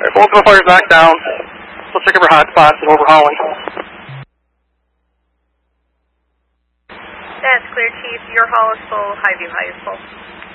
Alright, both gunfighters back down. Let's check over hot spots and overhauling. That's clear, Chief. Your hall is full. Highview High is full.